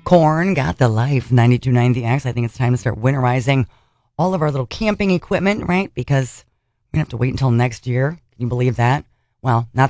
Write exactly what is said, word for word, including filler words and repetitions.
Corn got the life, ninety-two point nine The X. I think it's time to start winterizing all of our little camping equipment, right? Because we're going to have to wait until next year. Can you believe that? Well, not